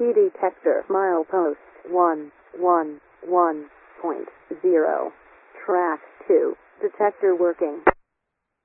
key detector. Milepost 111.0. Track 2. Detector working.